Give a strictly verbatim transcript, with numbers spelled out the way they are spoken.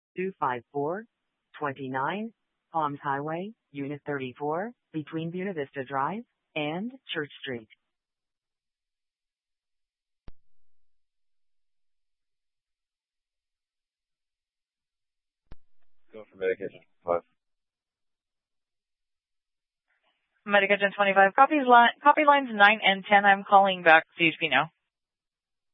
two five four two nine Palms Highway, Unit thirty-four, between Buena Vista Drive and Church Street. Go for medication five. Medication twenty-five. Copies line, copy lines nine and ten. I'm calling back C H P now.